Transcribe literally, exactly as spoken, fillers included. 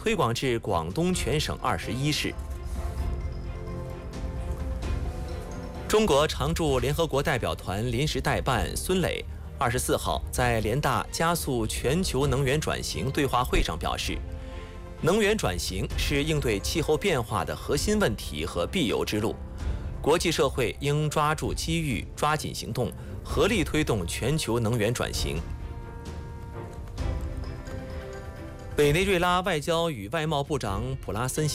推广至广东全省二十一市。中国常驻联合国代表团临时代办孙磊二十四号在联大加速全球能源转型对话会上表示，能源转型是应对气候变化的核心问题和必由之路，国际社会应抓住机遇，抓紧行动，合力推动全球能源转型。委内瑞拉外交与外贸部长普拉森希